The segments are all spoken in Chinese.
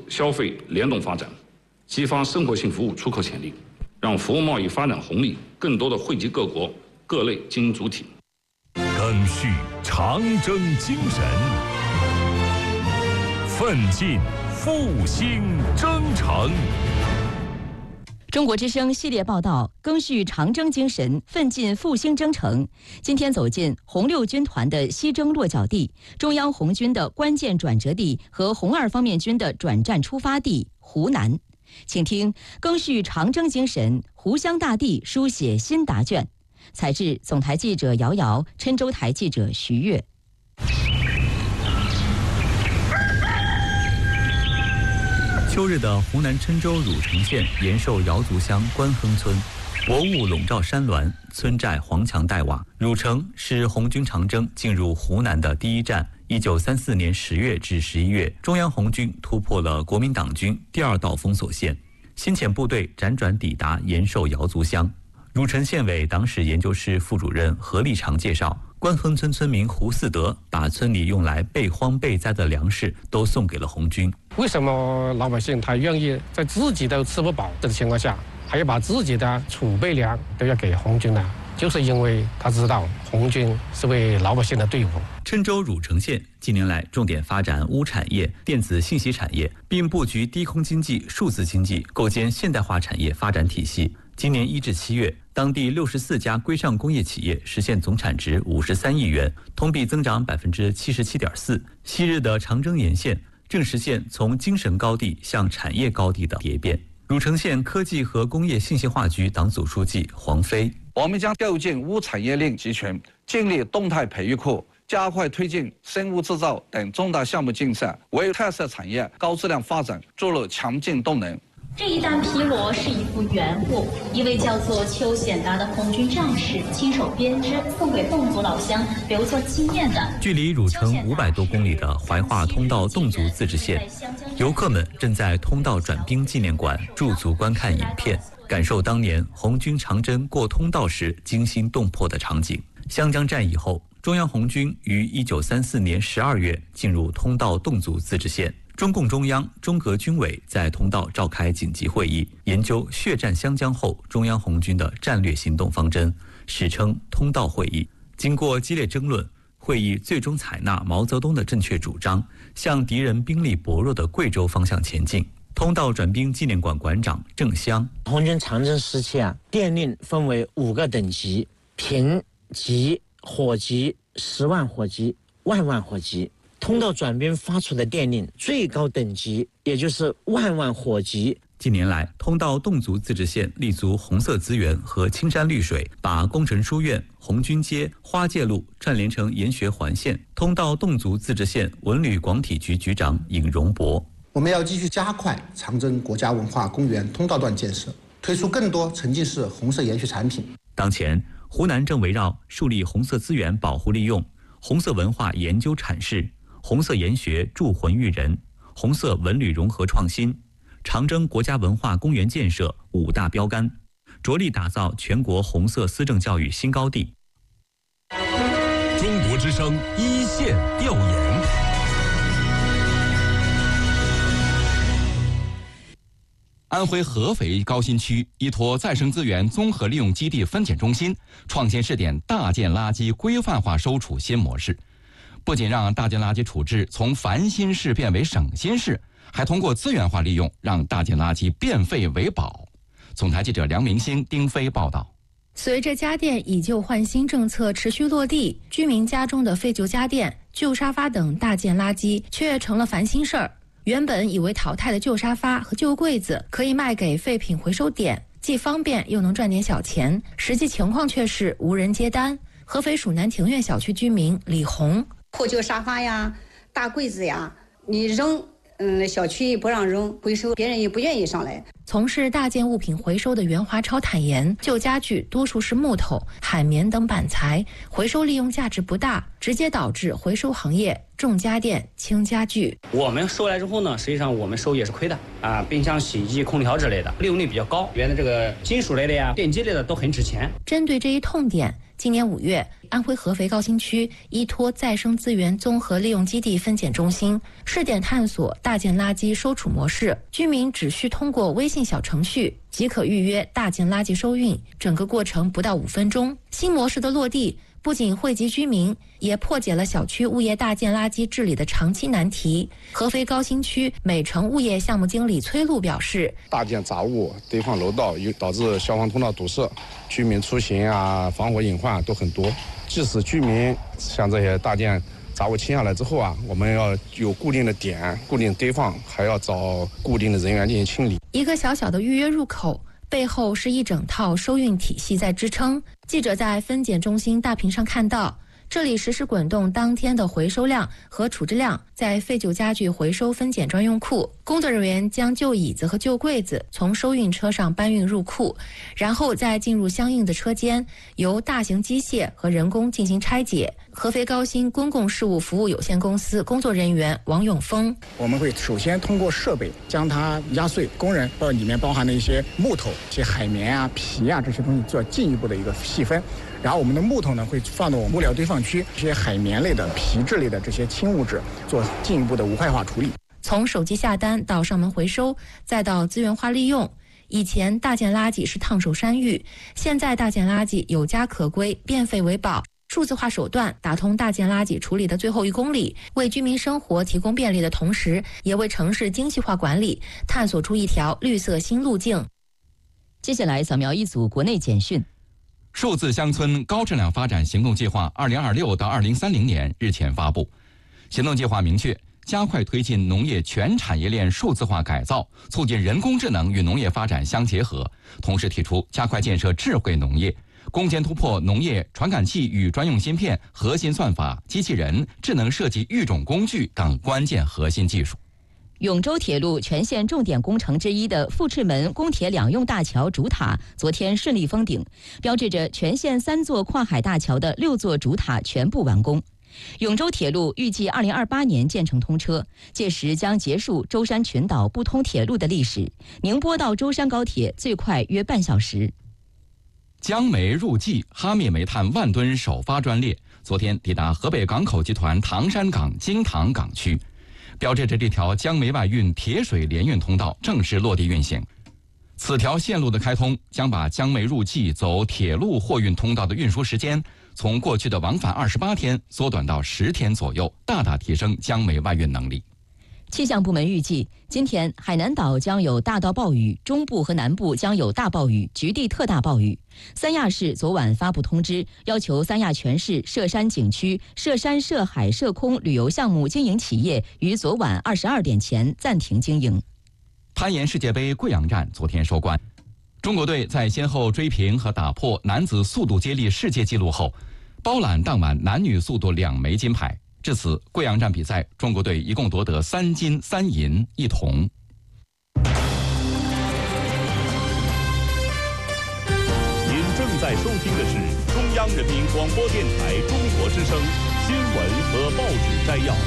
消费联动发展，激发生活性服务出口潜力，让服务贸易发展红利更多的惠及各国各类经营主体。 赓续长征精神，奋进复兴征程。 中国之声系列报道，赓续长征精神，奋进复兴征程。今天走进红六军团的西征落脚地，中央红军的关键转折地和红二方面军的转战出发地湖南。请听赓续长征精神，湖湘大地书写新答卷。采制总台记者姚瑶，郴州台记者徐悦。 秋日的湖南郴州汝城县延寿瑶族乡关亨村，薄雾笼罩山峦，村寨黄墙黛瓦。汝城是红军长征进入湖南的第一站。1934年10月至11月，中央红军突破了国民党军第二道封锁线，先遣部队辗转抵达延寿瑶族乡。汝城县委党史研究室副主任何立长介绍，关亨村村民胡四德把村里用来备荒备灾的粮食都送给了红军。 为什么老百姓他愿意在自己都吃不饱的情况下，还要把自己的储备粮都要给红军呢？就是因为他知道红军是为老百姓的队伍。 郴州汝城县近年来重点发展钨产业、电子信息产业，并布局低空经济、数字经济，构建现代化产业发展体系。今年1至7月，当地64家规上工业企业实现总产值53亿元，同比增长77.4%。昔日的长征沿线正实现从精神高地向产业高地的蝶变。汝城县科技和工业信息化局党组书记黄飞： 我们将构建钨产业链集群，建立动态培育库，加快推进生物制造等重大项目竞赛，为特色产业高质量发展注入强劲动能。 这一担皮螺是一幅原物，一位叫做邱显达的红军战士亲手编织，送给侗族老乡留作纪念的。 距离汝城500多公里的怀化通道侗族自治县，游客们正在通道转兵纪念馆驻足观看影片，感受当年红军长征过通道时惊心动魄的场景。湘江战役后，中央红军于1934年12月进入通道侗族自治县。中共中央、中革军委在通道召开紧急会议，研究血战湘江后中央红军的战略行动方针，史称通道会议。经过激烈争论，会议最终采纳毛泽东的正确主张，向敌人兵力薄弱的贵州方向前进。通道转兵纪念馆馆长郑湘： 红军长征时期电令分为5个等级：平级、火级、10万火级、万万火级。通道转兵发出的电令最高等级也就是万万火级。 近年来，通道侗族自治县立足红色资源和青山绿水，把工程书院、红军街、花界路串联成研学环线。通道侗族自治县文旅广体局局长尹荣博： 我们要继续加快长征国家文化公园通道段建设，推出更多沉浸式红色研学产品。 当前，湖南正围绕树立红色资源保护利用、红色文化研究阐释、红色研学铸魂育人、红色文旅融合创新、长征国家文化公园建设5大标杆，着力打造全国红色思政教育新高地。 中国之声一线调研。安徽合肥高新区依托再生资源综合利用基地分拣中心，创新试点大件垃圾规范化收储新模式。不仅让大件垃圾处置从烦心事变为省心事，还通过资源化利用，让大件垃圾变废为宝。总台记者梁明星、丁飞报道。 随着家电以旧换新政策持续落地，居民家中的废旧家电、旧沙发等大件垃圾却成了烦心事儿。原本以为淘汰的旧沙发和旧柜子可以卖给废品回收点，既方便又能赚点小钱，实际情况却是无人接单。合肥蜀南庭院小区居民李红： 破旧沙发呀、大柜子呀，你扔，小区不让扔，回收别人也不愿意上来。 从事大件物品回收的袁华超坦言，旧家具多数是木头、海绵等板材，回收利用价值不大，直接导致回收行业重家电轻家具。 我们收来之后呢，实际上我们收也是亏的啊，冰箱、洗衣机、空调之类的利用率比较高，里面的这个金属类的呀、电机类的都很值钱。 针对这一痛点， 今年5月，安徽合肥高新区依托再生资源综合利用基地分拣中心试点探索大件垃圾收储模式，居民只需通过微信小程序即可预约大件垃圾收运，整个过程不到5分钟。新模式的落地不仅惠及居民，也破解了小区物业大件垃圾治理的长期难题。合肥高新区美城物业项目经理崔璐表示， 大件杂物堆放楼道，导致消防通道堵塞，居民出行啊、防火隐患都很多。即使居民像这些大件杂物清下来之后啊，我们要有固定的点、固定堆放，还要找固定的人员进行清理。 一个小小的预约入口背后是一整套收运体系在支撑。记者在分拣中心大屏上看到，这里实时滚动当天的回收量和处置量，在废旧家具回收分拣专用库，工作人员将旧椅子和旧柜子从收运车上搬运入库，然后再进入相应的车间，由大型机械和人工进行拆解。合肥高新公共事务服务有限公司工作人员王永峰： 我们会首先通过设备将它压碎，工人里面包含的一些木头、一些海绵啊、皮啊这些东西做进一步的一个细分，然后我们的木头呢会放到物料堆放区，这些海绵类的、皮质类的这些轻物质做进一步的无害化处理。 从手机下单到上门回收，再到资源化利用。以前大件垃圾是烫手山芋，现在大件垃圾有家可归，变废为宝。数字化手段打通大件垃圾处理的最后1公里，为居民生活提供便利的同时，也为城市精细化管理探索出一条绿色新路径。 接下来扫描一组国内简讯。 数字乡村高质量发展行动计划2026到2030年日前发布。行动计划明确，加快推进农业全产业链数字化改造，促进人工智能与农业发展相结合，同时提出加快建设智慧农业，攻坚突破农业传感器与专用芯片、核心算法、机器人、智能设计育种工具等关键核心技术。 永州铁路全线重点工程之一的富赤门公铁两用大桥主塔昨天顺利封顶，标志着全线3座跨海大桥的6座主塔全部完工。永州铁路预计2028年建成通车，届时将结束舟山群岛不通铁路的历史。宁波到舟山高铁最快约半小时。 江煤入冀哈密煤炭万吨首发专列昨天抵达河北港口集团唐山港京塘港区，标志着这条江煤外运铁水联运通道正式落地运行。此条线路的开通将把江煤入冀走铁路货运通道的运输时间从过去的往返28天缩短到10天左右，大大提升江煤外运能力。 气象部门预计，今天海南岛将有大到暴雨，中部和南部将有大暴雨，局地特大暴雨。三亚市昨晚发布通知，要求三亚全市涉山景区、涉山、涉海、涉空旅游项目经营企业于昨晚22点前暂停经营。 攀岩世界杯贵阳站昨天收官，中国队在先后追平和打破男子速度接力世界纪录后，包揽当晚男女速度2枚金牌。至此，贵阳站比赛，中国队一共夺得3金3银1铜。 您正在收听的是中央人民广播电台中国之声新闻和报纸摘要。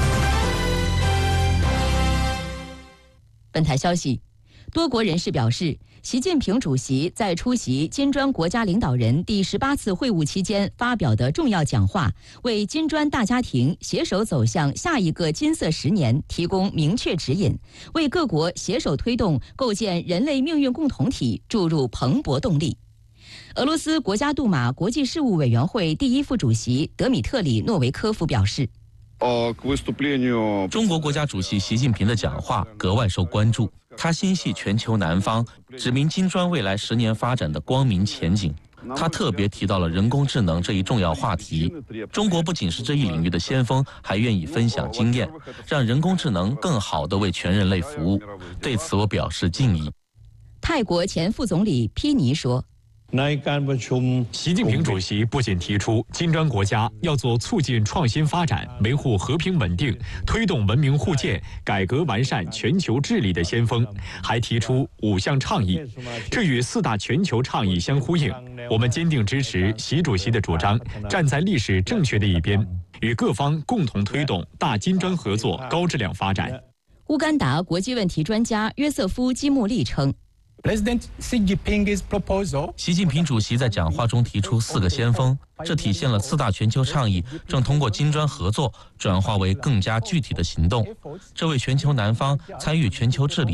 本台消息，多国人士表示，习近平主席在出席金砖国家领导人第18次会晤期间发表的重要讲话，为金砖大家庭携手走向下一个金色10年提供明确指引，为各国携手推动构建人类命运共同体注入蓬勃动力。俄罗斯国家杜马国际事务委员会第1副主席德米特里诺维科夫表示， 中国国家主席习近平的讲话格外受关注，他心系全球南方，指明金砖未来10年发展的光明前景。他特别提到了人工智能这一重要话题。中国不仅是这一领域的先锋，还愿意分享经验，让人工智能更好地为全人类服务。对此我表示敬意。 泰国前副总理披尼说， 习近平主席不仅提出金砖国家要做促进创新发展、维护和平稳定、推动文明互鉴、改革完善全球治理的先锋，还提出5项倡议，这与4大全球倡议相呼应。我们坚定支持习主席的主张，站在历史正确的一边，与各方共同推动大金砖合作高质量发展。 乌干达国际问题专家约瑟夫·基穆利称， 习近平主席在讲话中提出4个先锋，这体现了4大全球倡议正通过金砖合作转化为更加具体的行动，这为全球南方参与全球治理